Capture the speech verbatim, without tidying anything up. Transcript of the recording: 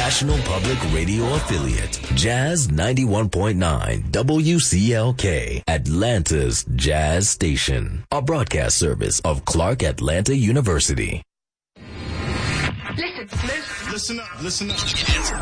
National Public Radio affiliate, Jazz ninety-one point nine W C L K, Atlanta's Jazz Station, a broadcast service of Clark Atlanta University. Listen, listen. Listen up, listen up.